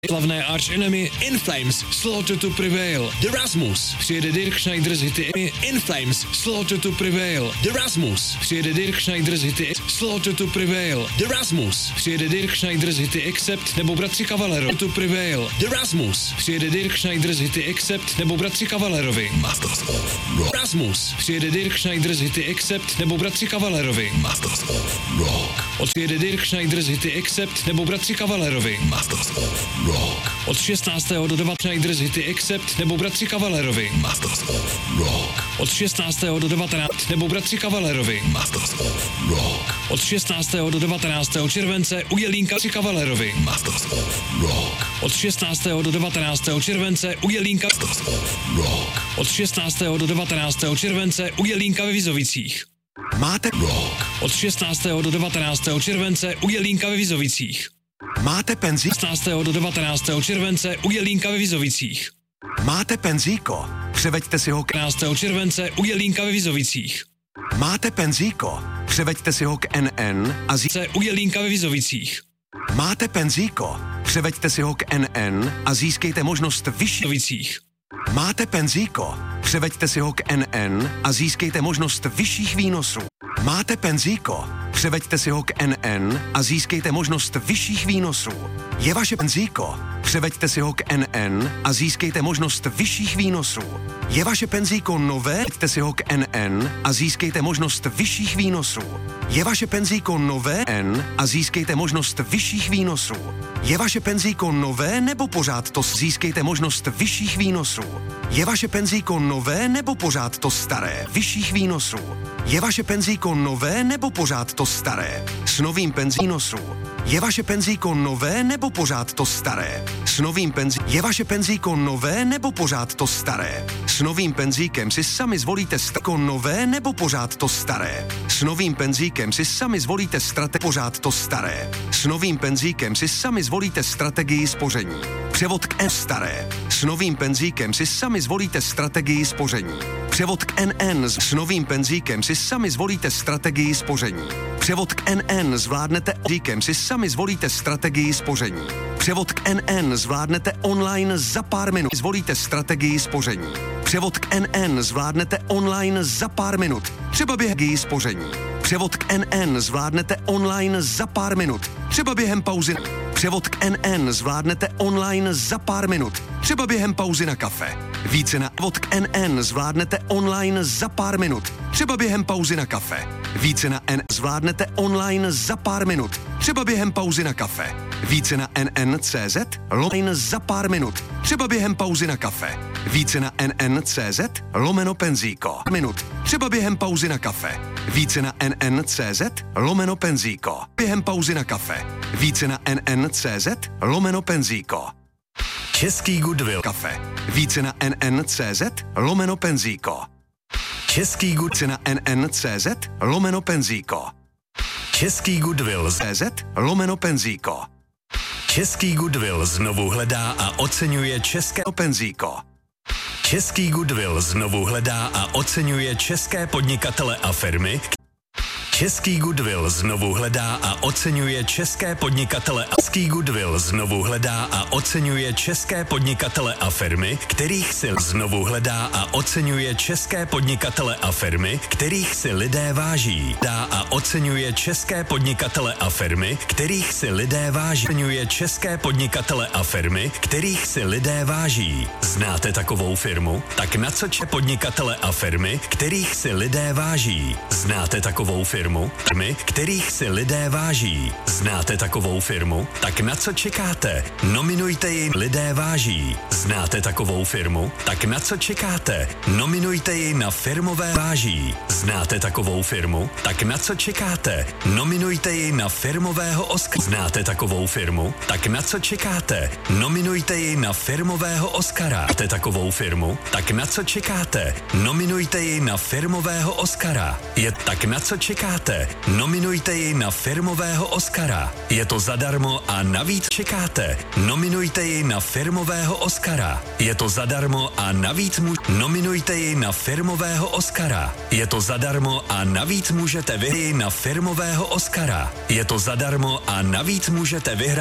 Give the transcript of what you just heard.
Slavné Arch Enemy In Flames, Slaughter to Prevail. The Rasmus přijede Dirk Schneider z hity In Flames, Slaughter to Prevail. The Rasmus přijede Dirk Schneider z hity Slaughter to Prevail. The Rasmus přijede Dirk Schneider z hity Accept nebo Bratři Cavalero to Prevail. The Rasmus přijede Dirk Schneider z hity Accept nebo Bratři Cavalerovi. Masters of Rock. Rasmus přijede Dirk Schneider z hity Accept nebo Bratři Cavalerovi. Masters of Rock. Odjede Dirk Schneider z hity Accept nebo Bratři Cavalerovi. Masters of Rock. Od 16. do 9. Schneider z hity Accept nebo Bratři Cavalerovi. Masters of Rock. Od 16. do 19. nebo Bratři Cavalerovi. Masters of Rock. Od 16. do 19. července u Jelínka při Cavalerovi. Masters of Rock. Od 16. do 19. července u Jelínka. Masters of Rock. Od 16. do 19. července u Jelínka ve Vizovicích. Máte Rock. Od 16. do 19. července u Jelínka ve Vizovicích. Máte penzi? 16. do 19. července u Jelínka ve Vizovicích. Máte penzíko? Převeďte si ho k 15. července u Jelínka ve Vizovicích. Máte penzíko? Převeďte si ho k NN a Se u Jelínka ve Vizovicích. Máte penzíko? Převeďte si ho k NN a získejte možnost vyšší. Vizovicích. Máte penzíko? Převeďte si ho k NN a získejte možnost vyšších výnosů. Máte penzíko? Převeďte si ho k NN a získejte možnost vyšších výnosů. Je vaše penzíko? Převeďte si ho k NN a získejte možnost vyšších výnosů. Je vaše penzíko nové? Převeďte si ho k NN a získejte možnost vyšších výnosů. Je vaše penzíko nové N a získejte možnost vyšších výnosů. Je vaše penzíko nové nebo pořád to získejte možnost vyšších výnosů. Je vaše penzíko nové nebo pořád to staré vyšších výnosů. Je vaše penzíko nové nebo pořád to staré s novým penzínosů. Je vaše penzíko nové nebo pořád to staré s novým penzíkem? Je vaše penzíko nové nebo pořád to staré s novým penzíkem si sami zvolíte nové nebo pořád to staré s novým penzíkem si sami zvolíte pořád to staré s novým penzíkem si sami zvolíte strategii spoření. Převod k staré s novým penzíkem si sami zvolíte strategii spoření. Převod k NN s novým penzíkem si sami zvolíte strategii spoření. Převod k NN zvládnete penzíkem si sami zvolíte strategii spoření. Převod k NN zvládnete online za pár minut. Zvolíte strategii spoření. Převod k NN zvládnete online za pár minut. Třeba během spoření. Převod k NN zvládnete online za pár minut. Třeba během pauzy. Převod k NN zvládnete online za pár minut. Třeba během pauzy na kafe. Více na převod k NN zvládnete online za pár minut. Třeba během pauzy na kafe. Více na N zvládnete online za pár minut. Třeba během pauzy na kafe. Více na NN.cz online za pár minut. Třeba během pauzy na kafe. Více na NN.cz lomeno penzíko. Minut. Třeba během pauzy na kafe. Více na NN.cz lomeno penzíko. Během pauzy na kafe. Více na NN.cz lomeno penzíko. Český Goodwill. Kafe. Více na NN.cz lomeno penzíko. Český Good. Více na NN.cz lomeno penzíko. Český Goodwill. CZ lomeno penzíko. Český Goodwill znovu hledá a oceňuje české penzíko. Český Goodwill znovu hledá a oceňuje české podnikatele a firmy. Český Goodwill znovu hledá a oceňuje české podnikatele a Český Goodwill znovu hledá a oceňuje české podnikatele a firmy, kterých si znovu hledá a oceňuje české podnikatele a firmy, kterých si lidé váží. Dá a oceňuje české podnikatele a firmy, kterých si lidé váží. Oceňuje české podnikatele a firmy, kterých si lidé váží. Znáte takovou firmu? Tak na co podnikatele a firmy, kterých si lidé váží? Znáte takovou firmu? Kterých si lidé váží. Znáte takovou firmu? Tak na co čekáte? Nominujte ji, lidé váží. Znáte takovou firmu? Tak na co čekáte? Nominujte ji na firmové váží. Znáte takovou firmu? Tak na co čekáte? Nominujte ji na firmového Oscara. Znáte takovou firmu? Tak na co čekáte? Nominujte ji na firmového Oscara. Znáte takovou firmu? Tak na co čekáte? Nominujte ji na firmového Oscara. Je tak na co čekáte? Nominujte ji na firmového Oscara. Je to zadarmo a navíc čekáte. Nominujte ji na firmového Oscara. Je to zadarmo a navíc nominujte ji na firmového Oscara. Je to zadarmo a navíc můžete vyhrát na firmového Oscara. Je to zadarmo a navíc můžete vyhrát